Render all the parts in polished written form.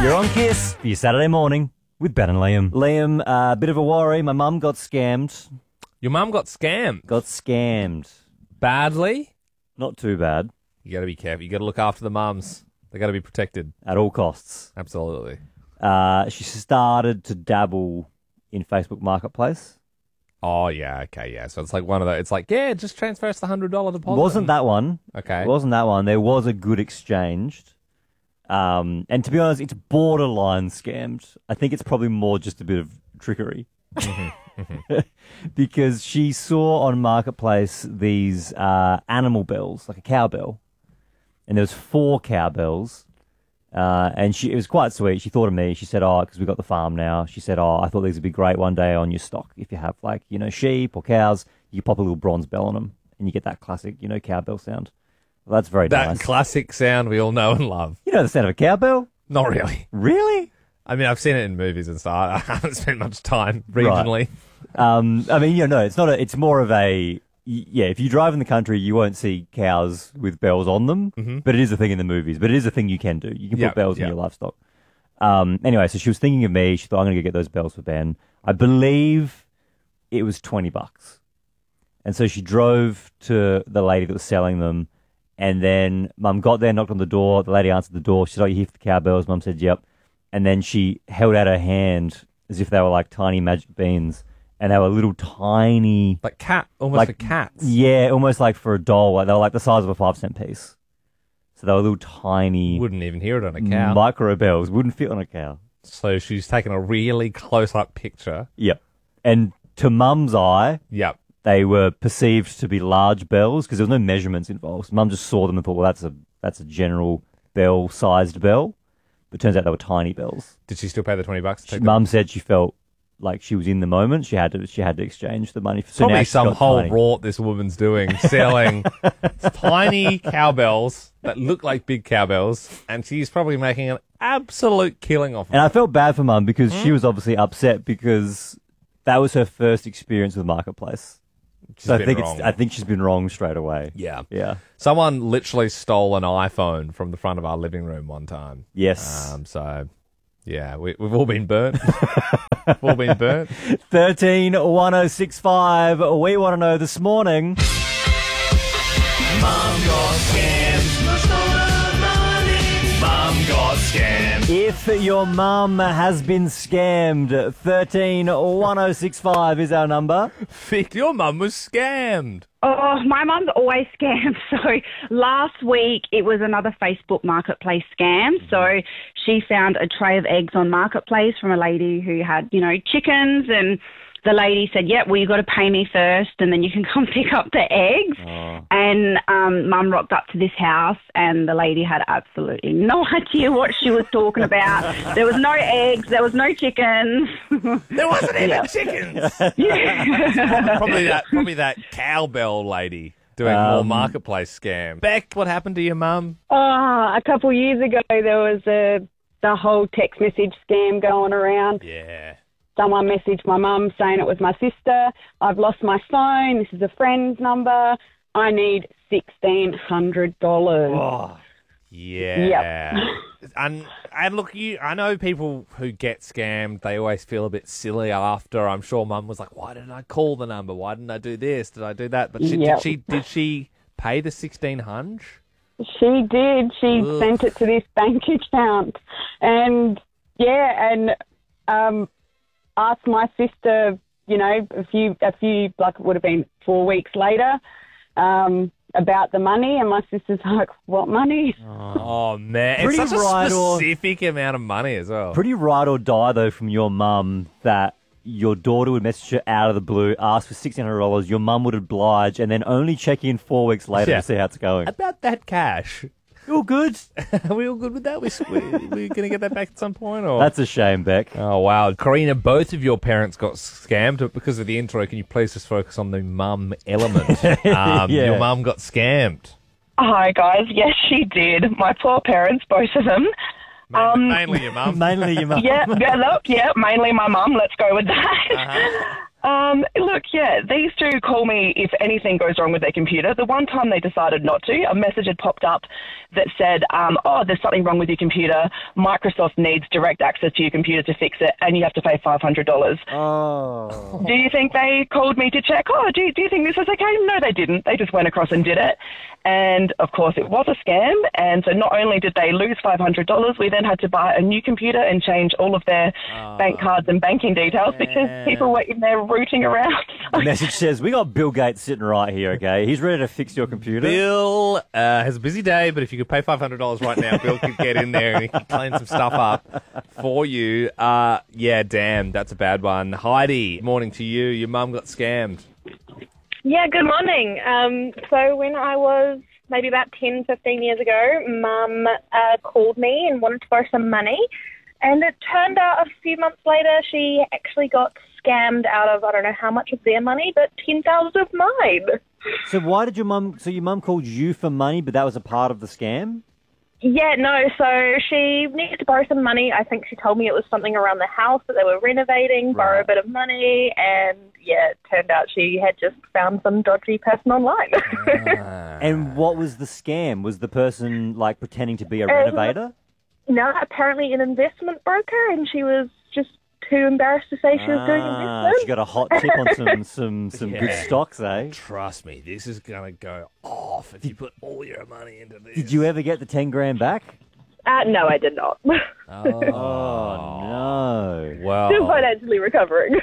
You're on Kiss for your Saturday morning with Ben and Liam. Liam, a bit of a worry. My mum got scammed. Your mum got scammed. Got scammed. Badly? Not too bad. You got to be careful. You got to look after the mums. They got to be protected. At all costs. Absolutely. She started to dabble in Facebook Marketplace. Oh, yeah. Okay, yeah. So it's like one of those. It's like, yeah, just transfer us the $100 deposit. Wasn't that one. Okay. It wasn't that one. There was a good exchange. And to be honest, it's borderline scammed. I think it's probably more just a bit of trickery. Because she saw on Marketplace these animal bells, like a cowbell. And there was 4 cowbells. And it was quite sweet. She thought of me. She said, because we got the farm now. She said, I thought these would be great one day on your stock. If you have, sheep or cows, you pop a little bronze bell on them. And you get that classic, cowbell sound. Well, that's very nice. That classic sound we all know and love. You know the sound of a cowbell? Not really. Really? I mean, I've seen it in movies and stuff. I haven't spent much time regionally. Right. It's not it's more of a, if you drive in the country, you won't see cows with bells on them, but it is a thing in the movies, but it is a thing you can do. You can put bells in your livestock. Anyway, so she was thinking of me. She thought, I'm going to get those bells for Ben. I believe it was $20. And so she drove to the lady that was selling them. And then Mum got there, knocked on the door. The lady answered the door. She said, you here for the cowbells? Mum said, yep. And then she held out her hand as if they were like tiny magic beans. And they were little tiny... Like almost for cats. Yeah, almost like for a doll. They were like the size of a 5-cent piece. So they were little tiny... Wouldn't even hear it on a cow. Micro bells. Wouldn't fit on a cow. So she's taken a really close-up picture. Yep. And to Mum's eye... Yep. They were perceived to be large bells because there was no measurements involved. So Mum just saw them and thought, well, that's a general bell-sized bell. But it turns out they were tiny bells. Did she still pay the $20? Mum said she felt like she was in the moment. She had to exchange the money. So probably some whole rort this woman's doing, selling tiny cowbells that look like big cowbells, and she's probably making an absolute killing off of it. And I felt bad for Mum because she was obviously upset because that was her first experience with Marketplace. So I think she's been wrong straight away. Yeah. Yeah. Someone literally stole an iPhone from the front of our living room one time. Yes. So, yeah, we've all been burnt. We've all been burnt. 131065. We want to know this morning. Mum got scammed. Lost all her money. Mum got scammed. If your mum has been scammed, 131065 is our number. Vic, your mum was scammed. Oh, my mum's always scammed. So last week it was another Facebook Marketplace scam. So she found a tray of eggs on Marketplace from a lady who had, chickens, and the lady said, well, you got to pay me first and then you can come pick up the eggs. Oh. And Mum rocked up to this house and the lady had absolutely no idea what she was talking about. There was no eggs. There was no chickens. There wasn't even chickens. Yeah. Probably that cowbell lady doing more Marketplace scams. Beck, what happened to your mum? A couple of years ago, there was the whole text message scam going around. Yeah. Someone messaged my mum saying it was my sister. I've lost my phone. This is a friend's number. I need $1,600. Oh. Yeah. Yep. And look, I know people who get scammed, they always feel a bit silly after. I'm sure Mum was like, why didn't I call the number? Why didn't I do this? Did I do that? But did she pay the $1,600? She did. She sent it to this bank account. And, asked my sister, a few, like it would have been 4 weeks later, about the money, and my sister's like, what money? Oh, man. Pretty it's such a specific amount of money as well. Pretty ride or die, though, from your mum that your daughter would message her out of the blue, ask for $1,600, your mum would oblige, and then only check in 4 weeks later to see how it's going. About that cash. You all good? Are we all good with that? We're going to get that back at some point? Or? That's a shame, Beck. Oh, wow. Karina, both of your parents got scammed. But because of the intro, can you please just focus on the mum element? Your mum got scammed. Hi, guys. Yes, she did. My poor parents, both of them. Mainly your mum. Mainly your mum. Mainly my mum. Let's go with that. Look, yeah, these two call me if anything goes wrong with their computer. The one time they decided not to, a message had popped up that said, there's something wrong with your computer. Microsoft needs direct access to your computer to fix it, and you have to pay $500. Oh. Do you think they called me to check, do you think this is okay? No, they didn't. They just went across and did it. And, of course, it was a scam. And so not only did they lose $500, we then had to buy a new computer and change all of their bank cards and banking details because people were in there rooting around. The message says, we got Bill Gates sitting right here, okay? He's ready to fix your computer. Bill has a busy day, but if you could pay $500 right now, Bill could get in there and he could clean some stuff up for you. Yeah, damn, that's a bad one. Heidi, morning to you. Your mum got scammed. Yeah, good morning. So when I was maybe about 10, 15 years ago, Mum called me and wanted to borrow some money. And it turned out a few months later she actually got scammed out of, I don't know how much of their money, but 10,000 of mine. So why did your mum called you for money, but that was a part of the scam? Yeah, no, so she needed to borrow some money. I think she told me it was something around the house that they were renovating, borrow a bit of money, and yeah, it turned out she had just found some dodgy person online. And what was the scam? Was the person like pretending to be a renovator? No, apparently an investment broker, and she was just too embarrassed to say she was doing investment. She got a hot tip on some good stocks, eh? Trust me, this is going to go off if you put all your money into this. Did you ever get the 10 grand back? No, I did not. Oh, no. Well, Still financially recovering.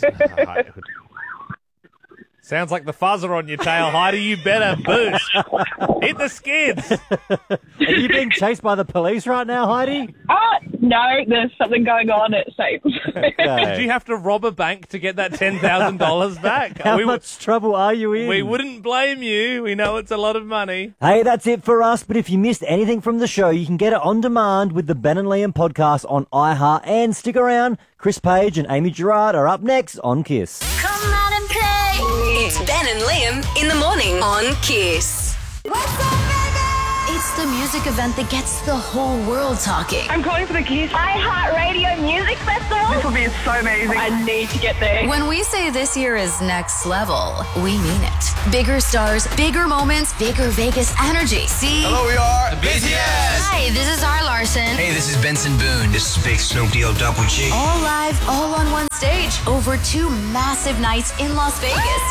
sounds like the fuzzer on your tail, Heidi. You better boost. Hit the skids. Are you being chased by the police right now, Heidi? No, there's something going on at Saints. Okay. Did you have to rob a bank to get that $10,000 back? How much trouble are you in? We wouldn't blame you. We know it's a lot of money. Hey, that's it for us. But if you missed anything from the show, you can get it on demand with the Ben and Liam podcast on iHeart. And stick around. Chris Page and Amy Gerard are up next on Kiss. Come out and play. It's Ben and Liam in the morning on Kiss. What's up, baby? It's the music event that gets the whole world talking. I'm calling for the Kiss iHeartRadio Music Festival. This will be so amazing. I need to get there. When we say this year is next level, we mean it. Bigger stars, bigger moments, bigger Vegas energy. See? Hello, we are the BTS. Hi, this is R. Larson. Hey, this is Benson Boone. This is Big Snoop Dogg Double G. All live, all on one stage. Over 2 massive nights in Las Vegas.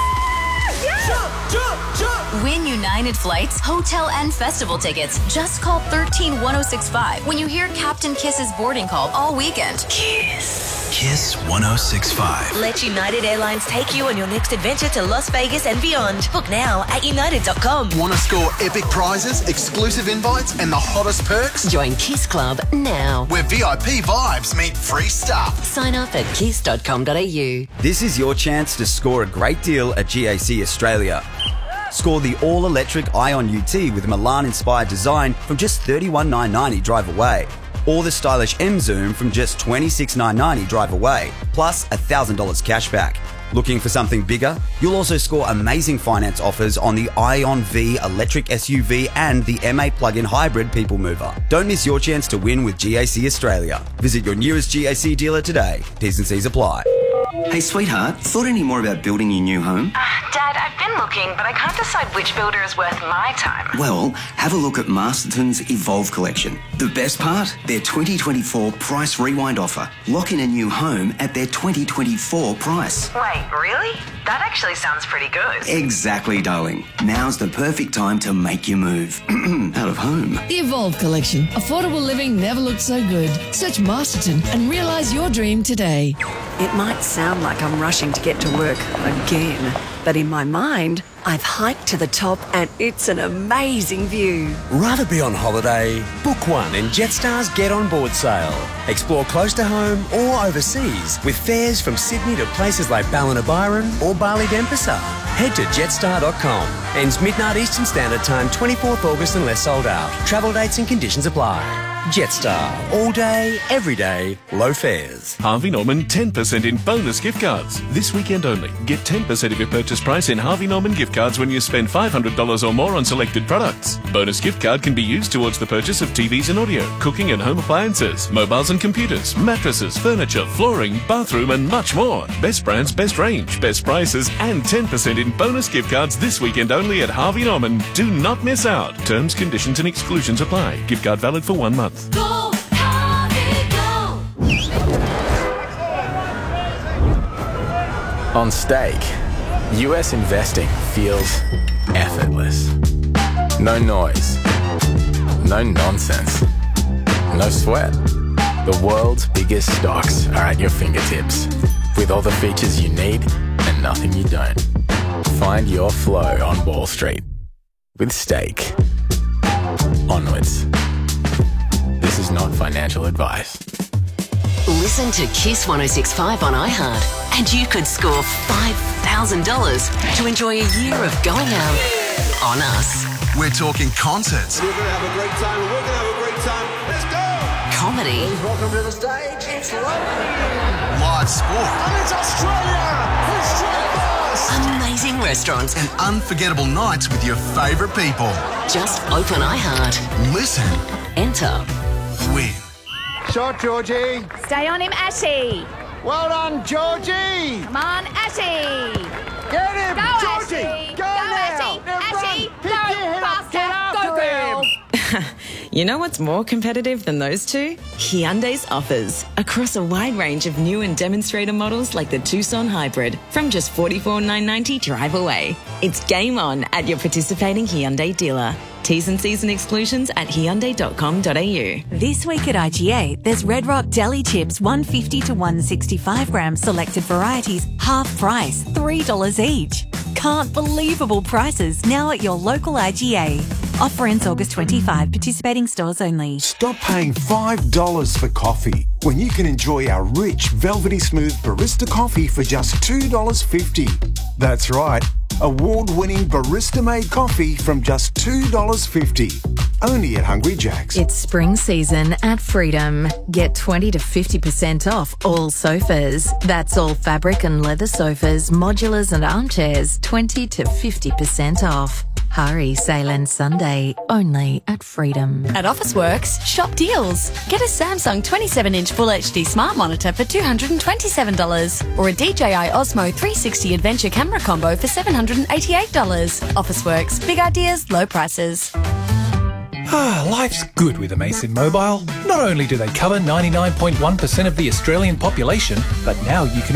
Win United Flights, hotel, and festival tickets. Just call 13-1065 when you hear Captain Kiss's boarding call all weekend. Kiss 1065. Let United Airlines take you on your next adventure to Las Vegas and beyond. Book now at united.com. Want to score epic prizes, exclusive invites, and the hottest perks? Join Kiss Club now. Where VIP vibes meet free stuff. Sign up at kiss.com.au. This is your chance to score a great deal at GAC Australia. Score the all-electric Ion UT with Milan-inspired design from just $31,990 drive away. Or the stylish M Zoom from just $26,990 drive away, plus $1,000 cash back. Looking for something bigger? You'll also score amazing finance offers on the Ion V electric SUV and the MA plug-in hybrid people mover. Don't miss your chance to win with GAC Australia. Visit your nearest GAC dealer today. T's and C's apply. Hey, sweetheart, thought any more about building your new home? Dad, I've been looking, but I can't decide which builder is worth my time. Well, have a look at Masterton's Evolve collection. The best part? Their 2024 price rewind offer. Lock in a new home at their 2024 price. Wait, really? That actually sounds pretty good. Exactly, darling. Now's the perfect time to make your move. Out of home. The Evolve collection. Affordable living never looked so good. Search Masterton and realise your dream today. It might sound like I'm rushing to get to work again, but in my mind, I've hiked to the top and it's an amazing view. Rather be on holiday? Book one in Jetstar's Get On Board sale. Explore close to home or overseas with fares from Sydney to places like Ballina-Byron or Bali-Denpasar. Head to jetstar.com. Ends midnight Eastern Standard Time, 24th August unless sold out. Travel dates and conditions apply. Jetstar. All day, every day, low fares. Harvey Norman 10% in bonus gift cards. This weekend only. Get 10% of your purchase price in Harvey Norman gift cards when you spend $500 or more on selected products. Bonus gift card can be used towards the purchase of TVs and audio, cooking and home appliances, mobiles and computers, mattresses, furniture, flooring, bathroom and much more. Best brands, best range, best prices and 10% in bonus gift cards this weekend only at Harvey Norman. Do not miss out. Terms, conditions and exclusions apply. Gift card valid for 1 month. Go, Harvey, go! On Stake, US investing feels effortless. No noise, no nonsense, no sweat. The world's biggest stocks are at your fingertips, with all the features you need and nothing you don't. Find your flow on Wall Street with Stake. Onwards. This is not financial advice. Listen to Kiss 106.5 on iHeart and you could score $5,000 to enjoy a year of going out on us. We're talking concerts. We're going to have a great time. We're going to have a great time. Let's go! Comedy. Welcome to the stage. It's London. Live sport. And it's Australia. It's straight fast. Amazing restaurants. And unforgettable nights with your favourite people. Just open iHeart. Listen. Enter. Win. Shot, Georgie. Stay on him, Ashy. Well done, Georgie. Come on, Ashy. Get him, Go, Georgie. Ashy. Go now. Now Ashy. run. Go Pick your head up. faster. Get after Go, girl. You know what's more competitive than those two? Hyundai's offers. Across a wide range of new and demonstrator models like the Tucson Hybrid from just $44,990 drive away. It's game on at your participating Hyundai dealer. T's and C's and exclusions at Hyundai.com.au. This week at IGA, there's Red Rock Deli Chips 150 to 165 gram selected varieties, half price, $3 each. Can't believable prices now at your local IGA. Offer ends August 25, participating stores only. Stop paying $5 for coffee when you can enjoy our rich, velvety smooth barista coffee for just $2.50. That's right, award-winning barista-made coffee from just $2.50. Only at Hungry Jack's. It's spring season at Freedom. Get 20 to 50% off all sofas. That's all fabric and leather sofas, modulars and armchairs, 20 to 50% off. Hurry, sale ends Sunday, only at Freedom. At Officeworks, shop deals. Get a Samsung 27-inch Full HD Smart Monitor for $227 or a DJI Osmo 360 Adventure Camera Combo for $788. Officeworks, big ideas, low prices. Life's good with Amazon Mobile. Not only do they cover 99.1% of the Australian population, but now you can